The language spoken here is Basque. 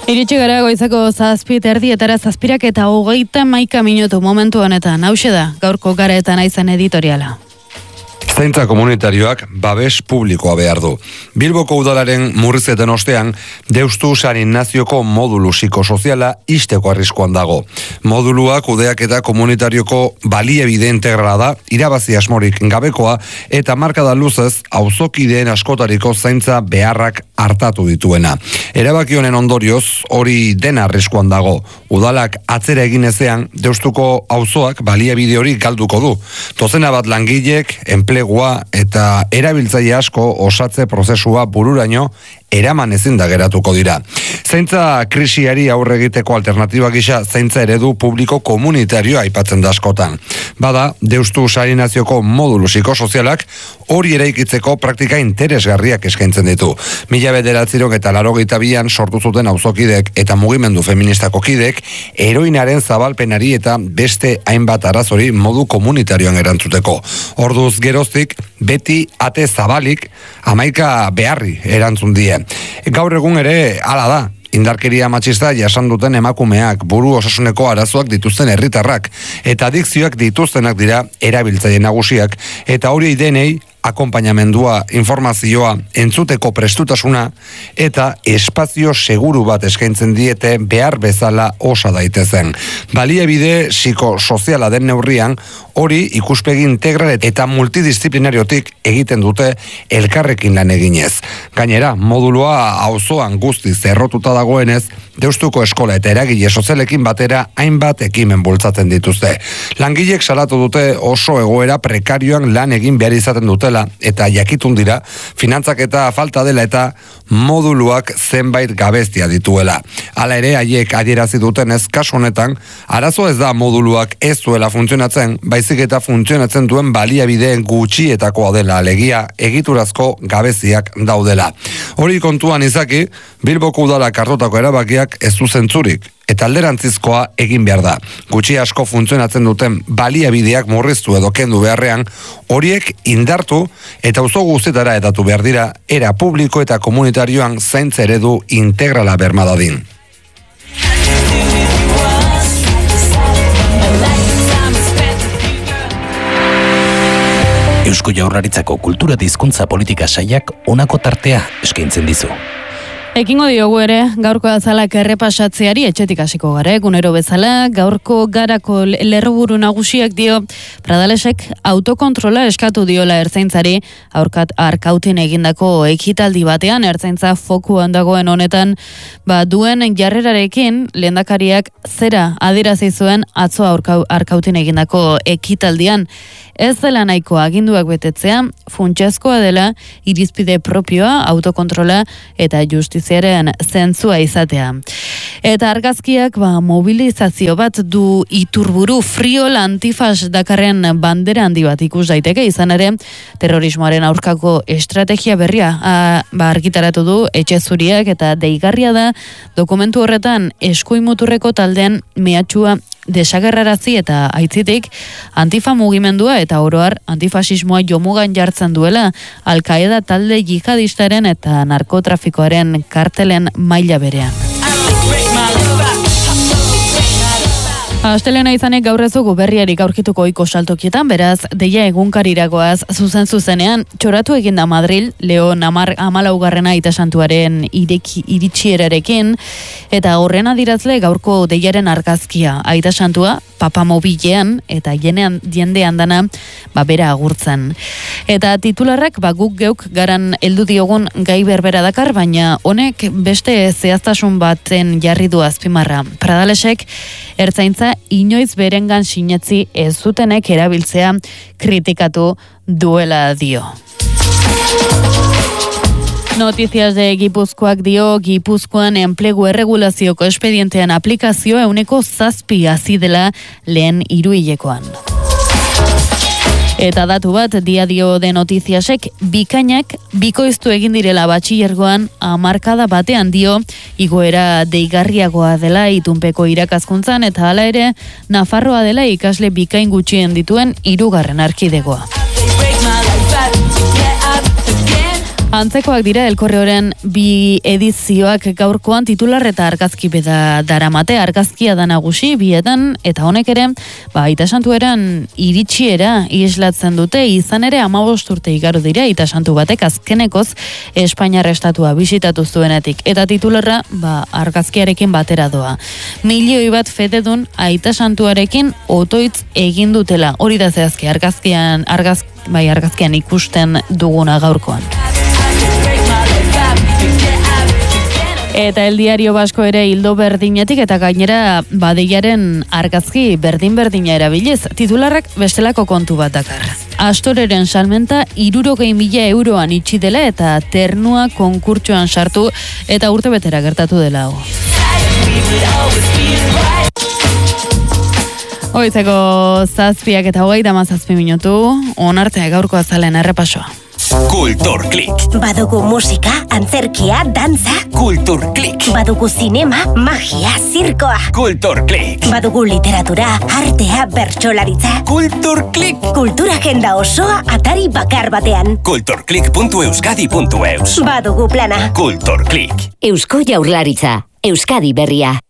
Iritsi gara goizako 7:30 zazpirak eta 31 minutu momentu honetan. Hauxe da, gaurko Gara eta Naizen editoriala. Zaintza komunitarioak babes publikoa behar du. Bilboko udalaren murrizketen ostean, Deustu San Ignazioko modulu psikosoziala isteko arriskuan dago. Moduluak kudeaketa komunitarioko baliabide integrala da, irabazi asmorik gabekoa eta markada luzez auzokideen askotariko zaintza beharrak hartatu dituena. Erabaki honen ondorioz, hori dena arriskuan dago. Udalak atzera egin ezean, Deustuko auzoak baliabide hori galduko du. Dozena bat langilek, enplegua eta erabiltzaile asko osatze prozesua bururaino eraman ezin da geratuko dira. Zaintza krisiari aurre egiteko alternatiba gisa zaintza eredu publiko komunitarioa aipatzen da askotan. Bada, Deustu San Ignazioko modulu psikosozialak hori eraikitzeko praktika interesgarriak eskaintzen ditu. 1982an sortu zuten auzokidek eta mugimendu feministako kidek heroinaren zabalpenari eta beste hainbat arazori modu komunitarioan erantzuteko. Orduz geroztik, beti ate zabalik 11 beharri erantzun die. Gaur egun ere hala da. Indarkeria matxista jasan duten emakumeak, buru osasuneko arazoak dituzten herritarrak eta adikzioak dituztenak dira erabiltzaile nagusiak eta hori denei akonpainamendua, informazioa, entzuteko prestutasuna eta espazio seguru bat eskaintzen diete behar bezala osa daitezen. Baliabide psikosoziala den neurrian, hori ikuspegi integral eta multidisciplinariotik egiten dute elkarrekin lan eginez. Gainera, modulua auzoan guztiz errotuta dagoenez, Deustuko eskola eta eragile sozialekin batera hainbat ekimen bultzatzen dituzte. Langilek salatu dute oso egoera prekarioan lan egin behar izaten dutela eta jakitun dira, finantzak eta falta dela eta moduluak zenbait gabeztia dituela. Hala ere, haiek adierazi dutenez, kasu honetan, arazo ez da moduluak ez duela funtzionatzen, baizik eta funtzionatzen duen baliabideen gutxietakoa dela, alegia egiturazko gabeziak daudela. Hori kontuan izaki, Bilboko udalak hartutako erabakiak ez du zentzurik, eta alderantzizkoa egin behar da. Gutxi asko funtzionatzen duten baliabideak murriztu edo kendu beharrean, horiek indartu eta auzo guztietara hedatu behar dira, era publiko eta komunitarioan zaintza eredu integrala berma dadin. Eusko Jaurlaritzako kultura eta hizkuntza politika sailak honako tartea eskaintzen dizu. Ekingo diogu ere, gaurko azalak errepasatzeari etxetik hasiko gara, egunero bezala, gaurko Garako lerroburu nagusiak dio, Pradalesek autokontrola eskatu diola ertzaintzari, Arkautin egindako ekitaldi batean, ertzaintza fokuan dagoen honetan, duen jarrerarekin, lehendakariak zera adierazi zuen atzo Arkautin egindako ekitaldian. Ez dela nahiko aginduak betetzea, funtsezkoa dela irizpide propioa, autokontrola eta justiziaren zentzua izatea. Eta argazkiak mobilizazio bat du Iturburu Friol Antifas Dakarren bandera handi bat ikus daiteke, izan ere terrorismoaren aurkako estrategia berria argitaratu du Etxe Zuriak eta deigarria da dokumentu horretan eskuin muturreko taldean mehatxua desagerrarazi eta aitzitik antifa mugimendua eta oroar antifasismoa jomugan jartzen duela Al-Qaeda talde jihadistaren eta narkotrafikoaren kartelen maila berean. Astelena izanek gaur ez dugu berriarik aurkituko ohiko saltokietan, beraz, deia egunkariragoaz zuzenean, txoratu eginda Madril, Leon 14. Aita Santuaren iritsierarekin, eta horren adirazle gaurko deiaren argazkia, Aita Santua, papamobilean, eta jende handana, bera agurtzen. Eta titularrak, guk geuk garan heldu diogun gai berbera dakar, baina honek beste zehaztasun baten jarri du azpimarra. Pradalesek, ertzaintza inoiz berengan sinetzi ez zutenek erabiltzea kritikatu duela dio. Noticias de Gipuzkoak dio, Gipuzkoan enplegu erregulazioko espedientean aplikazio 7 hasi dela lehen hiruhilekoan. Eta datu bat, Diario de Noticiasek bikainak bikoiztu egin direla batxilergoan hamarkada batean dio, igoera deigarriagoa dela itunpeko irakaskuntzan eta hala ere Nafarroa dela ikasle bikain gutxien dituen 3. erkidegoa. Antzekoak dira El Correoren bi edizioak gaurkoan titular eta argazki beda daramate, argazkia da nagusi bietan, eta honek ere, Aita Santueran iritsiera islatzen dute, izan ere 15 urte igaro dira Aita Santu batek azkenekoz Espainiar estatua bisitatu zuenetik, eta titularra argazkiarekin batera doa. 1 milioi bat fededun Aita Santuarekin otoitz egin dutela, hori da zehazki argazkian ikusten duguna gaurkoan. Eta El Diario Vasco ere hildo berdinetik eta gainera badeiaren argazki berdin-berdina erabiliz. Titularrak bestelako kontu bat dakar. Astoreren salmenta 60.000 euroan itxi dela eta ternua konkurtsoan sartu eta urtebetera gertatu dela hau. Hoitzeko 7 eta 37 minutu, onartea gaurko azalen errepasoa. Kulturklik. Badugu musika, antzerkia, dantza. Kulturklik. Badugu zinema, magia, zirkoa. Kulturklik. Badugu literatura, artea, bertsolaritza. Kulturklik. Kultura agenda osoa atari bakar batean. Kulturklik.euskadi.eus. Badugu plana. Kulturklik. Eusko Jaurlaritza, Euskadi berria.